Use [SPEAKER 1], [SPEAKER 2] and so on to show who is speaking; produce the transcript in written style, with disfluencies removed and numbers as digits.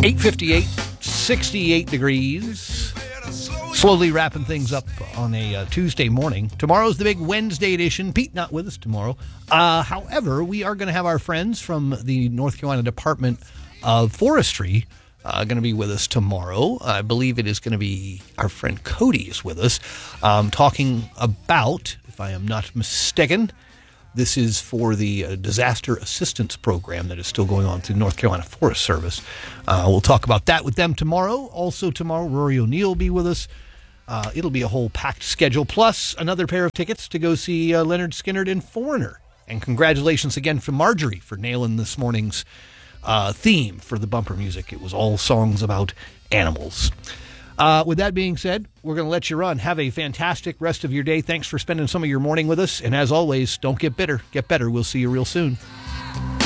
[SPEAKER 1] 8:58, 68 degrees. Slowly wrapping things up on a Tuesday morning. Tomorrow's the big Wednesday edition. Pete not with us tomorrow. However, we are going to have our friends from the North Carolina Department of Forestry going to be with us tomorrow. I believe it is going to be our friend Cody is with us, talking about, if I am not mistaken, this is for the disaster assistance program that is still going on through North Carolina Forest Service. We'll talk about that with them tomorrow. Also tomorrow, Rory O'Neill will be with us. It'll be a whole packed schedule, plus another pair of tickets to go see Leonard Skinner and Foreigner. And congratulations again for Marjorie for nailing this morning's theme for the bumper music. It was all songs about animals. With that being said, we're going to let you run. Have a fantastic rest of your day. Thanks for spending some of your morning with us. And as always, don't get bitter. Get better. We'll see you real soon.